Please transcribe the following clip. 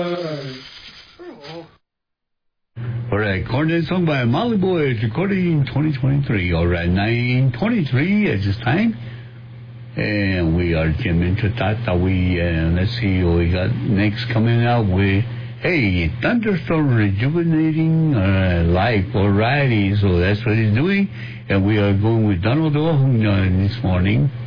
All right, cornet song by Molly Boy, recording 2023. All right, 9:23 at this time. And we are jamming to Tata. Let's see what we got next coming out with, hey, Thunderstorm Rejuvenating Life. Alrighty, so that's what he's doing. And we are going with Donald Owen this morning.